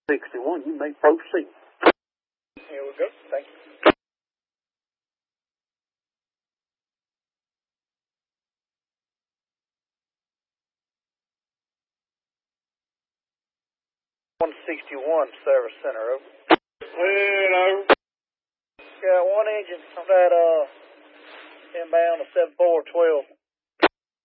61, you may proceed. Here we go. Thank you. .161 Service Center, over. Hello. Got one engine on that inbound of 7412.